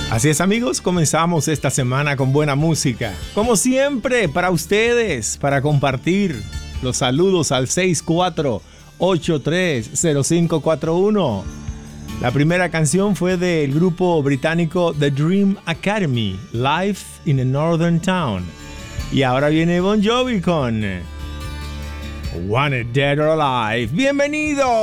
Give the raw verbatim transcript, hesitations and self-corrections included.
Así es, amigos, comenzamos esta semana con buena música. Como siempre, para ustedes, para compartir los saludos al seis cuatro ocho tres cero cinco cuatro uno. La primera canción fue del grupo británico The Dream Academy, Life in a Northern Town. Y ahora viene Bon Jovi con Wanted Dead or Alive. ¡Bienvenido!